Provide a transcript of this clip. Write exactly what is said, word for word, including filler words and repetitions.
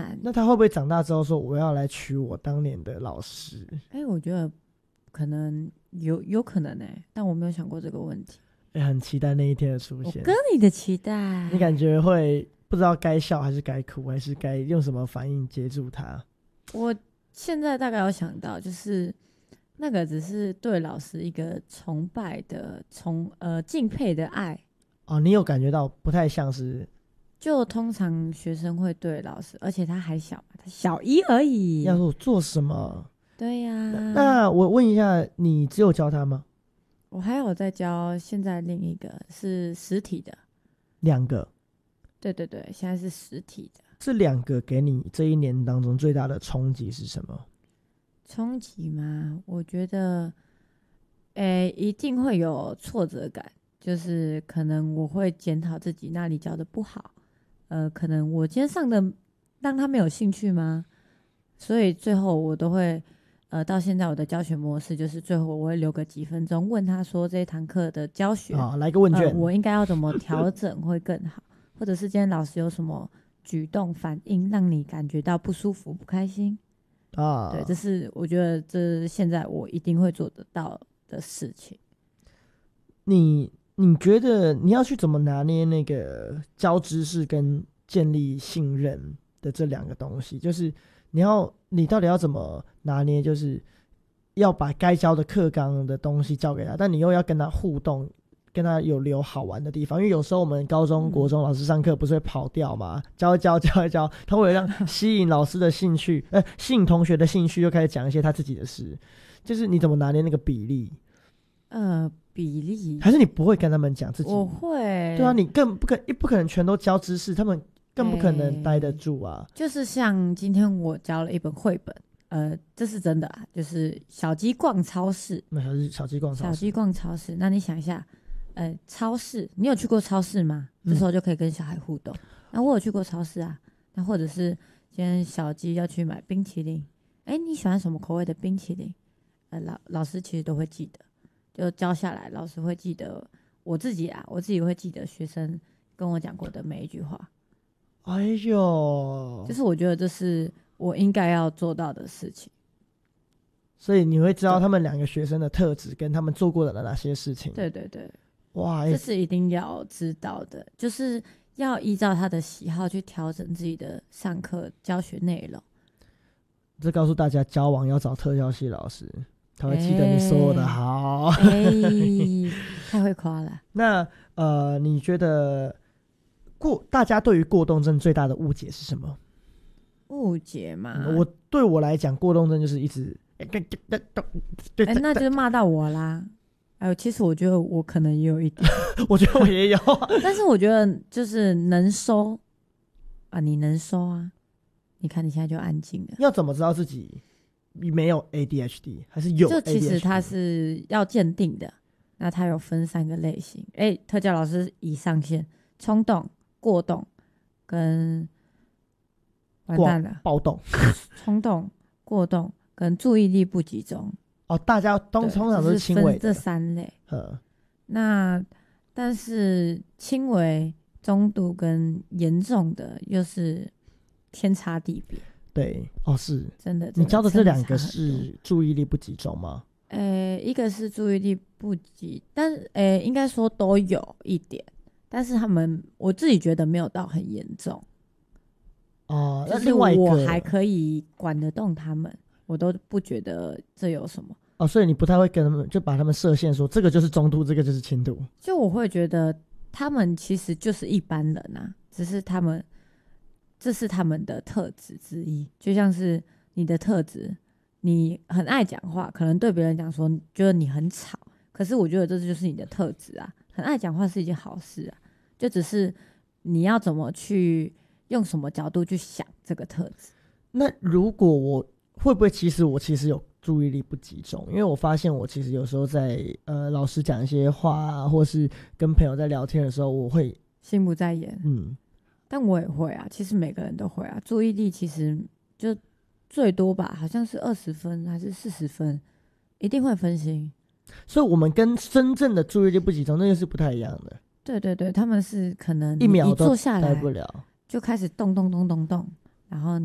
难。 那他会不会长大之后说我要来娶我当年的老师？ 哎、欸，我觉得可能有有可能哎、欸，但我没有想过这个问题。 哎、欸，很期待那一天的出现。 我跟你的期待， 你感觉会不知道该笑还是该哭，还是该用什么反应接住他？ 我现在大概有想到，就是那个只是对老师一个崇拜的、崇呃敬佩的爱。 哦，你有感觉到不太像是？ 就通常学生会对老师，而且他还小嘛，他小一而已。 要说我做什么？ 对呀、啊。 那, 那我问一下，你只有教他吗？ 我还有在教，现在另一个是实体的。 两个？ 对对对，现在是实体的。 这两个给你这一年当中最大的冲击是什么？ 冲击吗？我觉得，诶，一定会有挫折感，就是可能我会检讨自己那里教的不好，呃，可能我今天上的让他没有兴趣吗？所以最后我都会，呃，到现在我的教学模式就是最后我会留个几分钟问他说这一堂课的教学啊、哦，来个问卷、 呃，我应该要怎么调整会更好，或者是今天老师有什么举动反应让你感觉到不舒服、不开心啊？对，这是我觉得这是现在我一定会做得到的事情。 你你觉得你要去怎么拿捏那个教知识跟建立信任的这两个东西？就是你要你到底要怎么拿捏？就是要把该教的课纲的东西教给他，但你又要跟他互动，跟他有留好玩的地方。因为有时候我们高中、国中老师上课不是会跑调嘛，教一教教一教，他为了让吸引老师的兴趣，呃，吸引同学的兴趣，就开始讲一些他自己的事。就是你怎么拿捏那个比例？ 呃，比例还是你不会跟他们讲自己？ 我会。 对啊，你更不可不可能全都教知识，他们更不可能待得住啊。 欸、就是像今天我教了一本绘本，呃，这是真的啊，就是小鸡逛超市。 那小鸡小鸡逛超市， 小鸡逛超市。那你想一下，呃，超市，你有去过超市吗？这时候就可以跟小孩互动。那、嗯、我有去过超市啊。那或者是今天小鸡要去买冰淇淋，哎、欸，你喜欢什么口味的冰淇淋？呃，老老师其实都会记得，就教下来，老师会记得。我自己啊，我自己会记得学生跟我讲过的每一句话。 哎呦， 就是我觉得这是我应该要做到的事情。 所以你会知道他们两个学生的特质跟他们做过的哪些事情。 对对对， 哇， 这是一定要知道的，就是要依照他的喜好去调整自己的上课教学内容。 这告诉大家，交往要找特教系老师，他会记得你说的好。 哎、欸，太会夸了。 那呃，你觉得过大家对于过动症最大的误解是什么？ 误解嘛、 嗯？我对我来讲，过动症就是一直，哎、 欸，那就是骂到我啦。哎呦，其实我觉得我可能也有一点， 我觉得我也有， 但是我觉得就是能收啊，你能收啊。你看你现在就安静了。 要怎么知道自己没有 A D H D 还是有 A D H D？ 就其实它是要鉴定的，那它有分三个类型。哎、欸，特教老师已上线：冲动、过动跟完蛋了暴动。 冲动、过动跟注意力不集中。 哦，大家通通常都是轻微的， 这三类。那但是轻微、中度跟严重的又是天差地别。 对，哦，是真的。真的你教的这两个是注意力不集中吗？ 呃，一个是注意力不集，但是呃，应该说都有一点，但是他们我自己觉得没有到很严重。 哦、 呃，就是我还可以管得动他们，我都不觉得这有什么。 哦，所以你不太会跟他们就把他们设限说这个就是中度，这个就是轻度。 就我会觉得他们其实就是一般人啊，只是他们这是他们的特质之一，就像是你的特质，你很爱讲话，可能对别人讲说觉得你很吵，可是我觉得这就是你的特质啊，很爱讲话是一件好事啊，就只是你要怎么去用什么角度去想这个特质。 那如果我会不会其实我其实有注意力不集中？因为我发现我其实有时候在呃老师讲一些话啊，或是跟朋友在聊天的时候，我会心不在焉。 嗯， 但我也会啊，其实每个人都会啊。注意力其实就最多吧，好像是二十分还是四十分，一定会分心。 所以我们跟真正的注意力不集中那个是不太一样的。 对对对，他们是可能一秒都坐下来待不了， 就开始动动动动动，然后